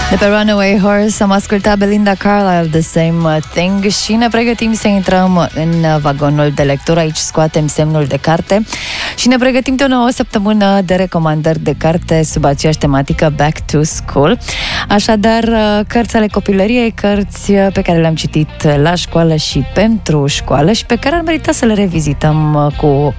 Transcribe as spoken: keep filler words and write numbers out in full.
De pe Runaway Horse am ascultat Belinda Carlisle, The Same Thing, și ne pregătim să intrăm în vagonul de lectură. Aici scoatem semnul de carte și ne pregătim de o nouă săptămână de recomandări de carte sub aceeași tematică, Back to School. Așadar, cărți ale copilăriei, cărți pe care le-am citit la școală și pentru școală și pe care ar merita să le revizităm cu